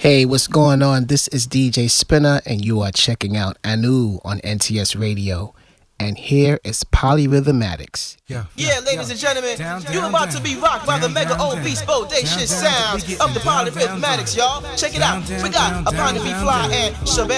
Hey, what's going on? This is DJ Spinner, and you are checking out Anu on NTS Radio. And here is Polyrhythmatics. Yeah, ladies and gentlemen, you're about to be rocked by the mega old beast bodacious sounds of the Polyrhythmatics, y'all. Check it out. We got a Bonnie B. Fly and Shabazz.